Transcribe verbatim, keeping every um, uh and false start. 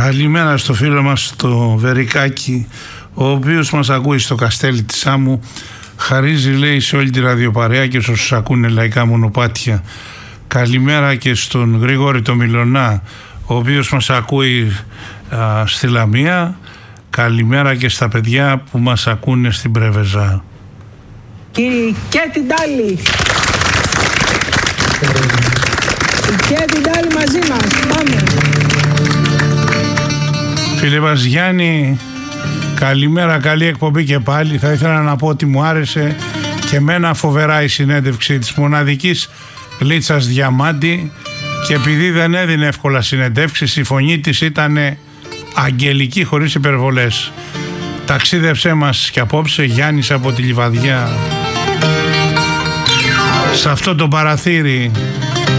Καλημέρα στο φίλο μας το Βερικάκι, ο οποίος μας ακούει στο Καστέλι της Σάμου. Χαρίζει, λέει, σε όλη τη ραδιοπαρέα και όσους ακούνε λαϊκά μονοπάτια. Καλημέρα και στον Γρηγόρη το Μιλωνά, ο οποίος μας ακούει α, στη Λαμία. Καλημέρα και στα παιδιά που μας ακούνε στην Πρέβεζα. Κύριε και την Τάλη και την Τάλη μαζί μας, πάμε. Φίλε μας Γιάννη, καλημέρα, καλή εκπομπή και πάλι. Θα ήθελα να πω ότι μου άρεσε και εμένα φοβερά η συνέντευξη της μοναδικής Λίτσας Διαμάντη, και επειδή δεν έδινε εύκολα συνεντεύξεις, η φωνή της ήταν αγγελική χωρίς υπερβολές. Ταξίδευσέ μας και απόψε, Γιάννης από τη Λιβαδιά. Σε αυτό το παραθύρι